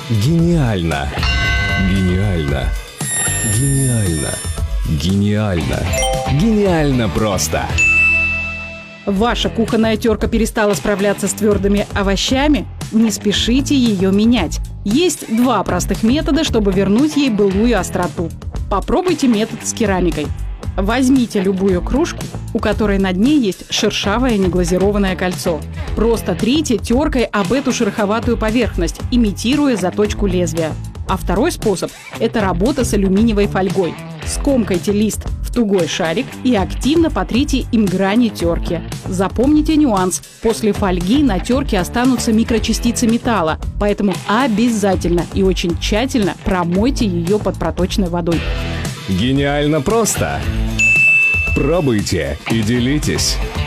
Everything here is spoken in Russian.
Гениально! Гениально! Гениально! Гениально! Гениально просто! Ваша кухонная терка перестала справляться с твердыми овощами? Не спешите ее менять. Есть два простых метода, чтобы вернуть ей былую остроту. Попробуйте метод с керамикой. Возьмите любую кружку, у которой на дне есть шершавое неглазированное кольцо. Просто трите теркой об эту шероховатую поверхность, имитируя заточку лезвия. А второй способ – это работа с алюминиевой фольгой. Скомкайте лист в тугой шарик и активно потрите им грани терки. Запомните нюанс. После фольги на терке останутся микрочастицы металла, поэтому обязательно и очень тщательно промойте ее под проточной водой. Гениально просто! Пробуйте и делитесь!